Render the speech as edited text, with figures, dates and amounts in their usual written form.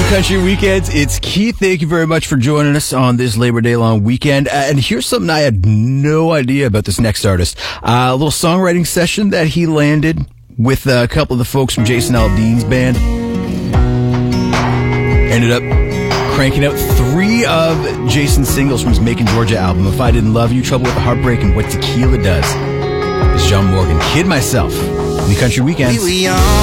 Country Weekends. It's Keith. Thank you very much for joining us on this Labor Day long weekend. And here's something I had no idea about this next artist. A little songwriting session that he landed with a couple of the folks from Jason Aldean's band. Ended up cranking out 3 of Jason's singles from his Macon, Georgia album. If I Didn't Love You, Trouble with the Heartbreak, and What Tequila Does. This is John Morgan. Kid Myself in the Country Weekends.